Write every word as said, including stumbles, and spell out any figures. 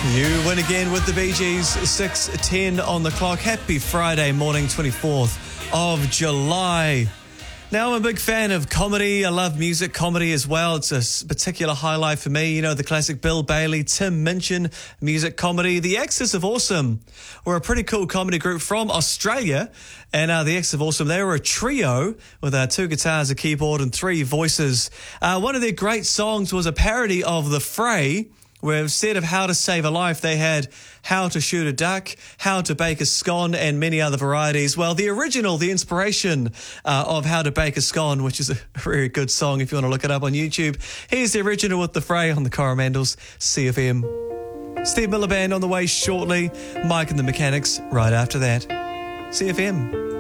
You win again with the Bee Gees, six ten on the clock. Happy Friday morning, twenty-fourth of July. Now, I'm a big fan of comedy. I love music comedy as well. It's a particular highlight for me. You know, the classic Bill Bailey, Tim Minchin music comedy. The Axis of Awesome were a pretty cool comedy group from Australia. And uh, the Axis of Awesome, they were a trio with uh, two guitars, a keyboard, and three voices. Uh, one of their great songs was a parody of The Fray, where instead of how to save a life, they had how to shoot a duck, how to bake a scone, and many other varieties. Well, the original, the inspiration uh, of how to bake a scone, which is a very good song if you want to look it up on YouTube. Here's the original with The Fray on the Coromandels, C F M. Steve Miller Band on the way shortly. Mike and the Mechanics right after that. C F M.